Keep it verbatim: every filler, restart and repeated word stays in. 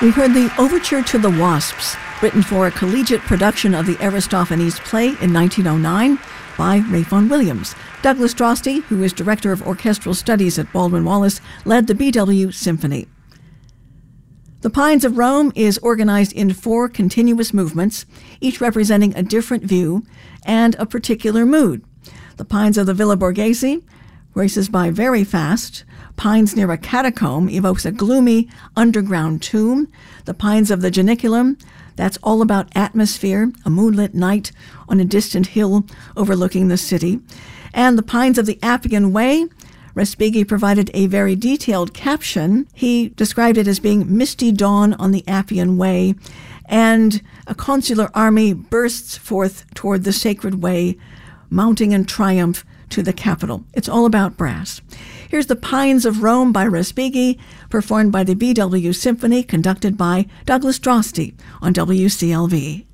We heard the Overture to the Wasps, written for a collegiate production of the Aristophanes play in nineteen oh nine by Ralph Vaughan Williams. Douglas Drosty, who is Director of Orchestral Studies at Baldwin Wallace, led the B W Symphony. The Pines of Rome is organized in four continuous movements, each representing a different view and a particular mood. The Pines of the Villa Borghese races by very fast. Pines near a catacomb evokes a gloomy underground tomb. The Pines of the Janiculum, that's all about atmosphere, a moonlit night on a distant hill overlooking the city. And the Pines of the Appian Way, Respighi provided a very detailed caption. He described it as being misty dawn on the Appian Way, and a consular army bursts forth toward the sacred way, mounting in triumph to the capital. It's all about brass. Here's The Pines of Rome by Respighi, performed by the B W Symphony, conducted by Douglas Drosty on W C L V.